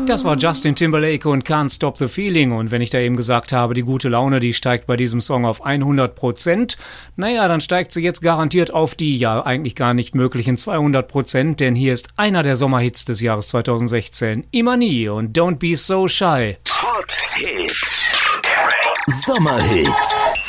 Das war Justin Timberlake und Can't Stop the Feeling. Und wenn ich da eben gesagt habe, die gute Laune, die steigt bei diesem Song auf 100%, naja, dann steigt sie jetzt garantiert auf die ja eigentlich gar nicht möglichen 200%, denn hier ist einer der Sommerhits des Jahres 2016, Imani und Don't Be So Shy. Hot Hits Sommerhits